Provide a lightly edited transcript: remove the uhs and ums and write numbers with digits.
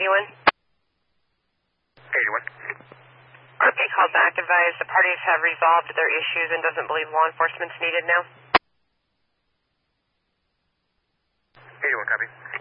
81? 81. Okay, call back. Advise the parties have resolved their issues and doesn't believe law enforcement's needed now. 81, copy.